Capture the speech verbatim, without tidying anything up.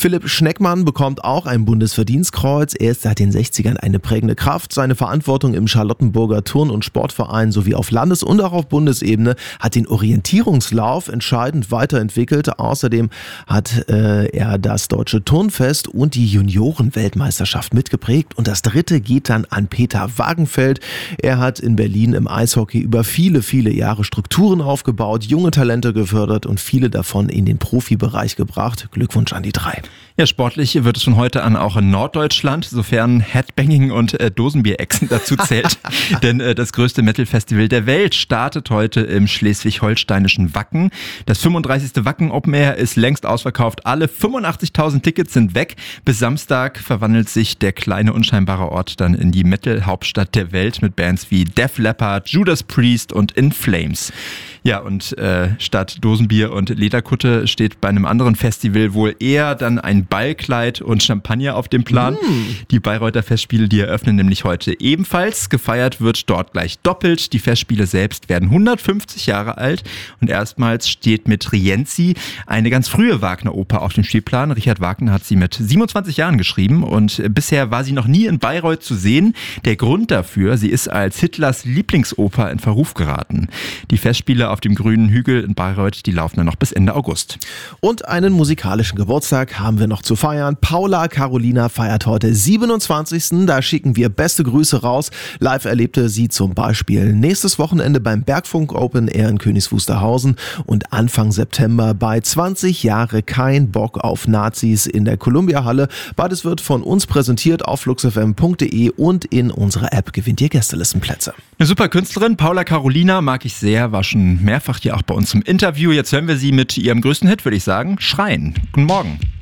Philipp Schneckmann bekommt auch ein Bundesverdienstkreuz. Er ist seit den sechzigern eine prägende Kraft. Seine Verantwortung im Charlottenburger Turn- und Sportverein sowie auf Landes- und auch auf Bundesebene hat den Orientierungslauf entscheidend weiterentwickelt. Außerdem hat äh, er das Deutsche Turnfest und die Juniorenweltmeisterschaft mitgeprägt. Und das dritte geht dann an Peter Wagenfeld. Er hat in Berlin im Eishockey über viele, viele Jahre Strukturen aufgebaut, junge Talente gefördert und viele davon in den Profibereich gebracht. Glückwunsch an die drei. Ja, sportlich wird es von heute an auch in Norddeutschland, sofern Headbanging und äh, Dosenbier-Echsen dazu zählt. Denn äh, das größte Metal-Festival der Welt startet heute im schleswig-holsteinischen Wacken. Das fünfunddreißigste Wacken Open Air ist längst ausverkauft. Alle fünfundachtzigtausend Tickets sind weg. Bis Samstag verwandelt sich der kleine, unscheinbare Ort dann in die Metal-Hauptstadt der Welt mit Bands wie Def Leppard, Judas Priest und In Flames. Ja, und äh, statt Dosenbier und Lederkutte steht bei einem anderen Festival wohl eher dann ein Ballkleid und Champagner auf dem Plan. Mm. Die Bayreuther Festspiele, die eröffnen nämlich heute ebenfalls. Gefeiert wird dort gleich doppelt. Die Festspiele selbst werden hundertfünfzig Jahre alt und erstmals steht mit Rienzi eine ganz frühe Wagner-Oper auf dem Spielplan. Richard Wagner hat sie mit siebenundzwanzig Jahren geschrieben und bisher war sie noch nie in Bayreuth zu sehen. Der Grund dafür, sie ist als Hitlers Lieblingsoper in Verruf geraten. Die Festspiele auf dem grünen Hügel in Bayreuth, die laufen dann noch bis Ende August. Und einen musikalischen Geburtstag haben wir noch zu feiern. Paula Carolina feiert heute siebenundzwanzigsten Da schicken wir beste Grüße raus. Live erlebte sie zum Beispiel nächstes Wochenende beim Bergfunk Open Air in Königs Wusterhausen und Anfang September bei zwanzig Jahre kein Bock auf Nazis in der Columbia-Halle. Beides wird von uns präsentiert auf fluxfm punkt de und in unserer App gewinnt ihr Gästelistenplätze. Eine super Künstlerin, Paula Carolina, mag ich sehr, war schon mehrfach hier auch bei uns im Interview. Jetzt hören wir sie mit ihrem größten Hit, würde ich sagen, Schreien. Guten Morgen.